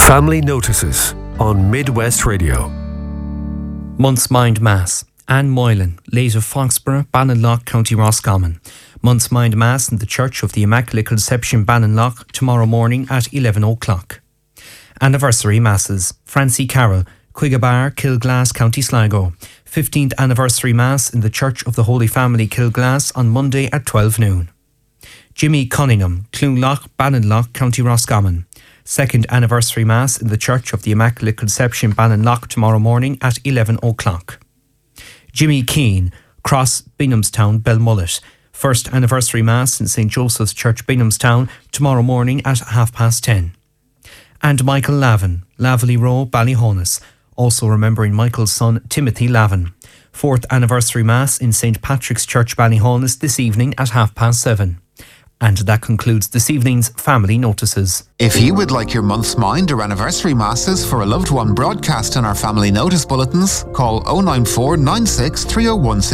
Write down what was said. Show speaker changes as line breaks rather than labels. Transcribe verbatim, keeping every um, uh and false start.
Family Notices on Midwest Radio.
Month's Mind Mass. Anne Moylan, late of Foxborough, Ballinlough, County Roscommon. Month's Mind Mass in the Church of the Immaculate Conception, Ballinlough, tomorrow morning at eleven o'clock. Anniversary Masses. Francie Carroll, Quigabar, Kilglass, County Sligo. fifteenth Anniversary Mass in the Church of the Holy Family, Kilglass, on Monday at twelve noon. Jimmy Cunningham, Clunlough, Ballinlough, County Roscommon. Second Anniversary Mass in the Church of the Immaculate Conception, Ballinlough, tomorrow morning at eleven o'clock. Jimmy Keane, Cross, Binghamstown, Belmullet. First Anniversary Mass in Saint Joseph's Church, Binghamstown, tomorrow morning at half past ten. And Michael Lavin, Laverley Row, Ballyhonus. Also remembering Michael's son, Timothy Lavin. Fourth Anniversary Mass in Saint Patrick's Church, Ballyhonus, this evening at half past seven. And that concludes this evening's Family Notices.
If you would like your month's mind or anniversary masses for a loved one broadcast in our Family Notice bulletins, call oh nine four nine six three oh one six.